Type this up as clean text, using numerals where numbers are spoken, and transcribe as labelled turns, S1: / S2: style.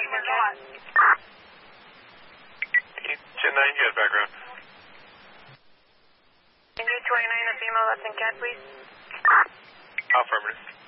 S1: and cat.
S2: 10-9, you have background.
S1: Can you 29 of female left and cat, please?
S2: Affirmative.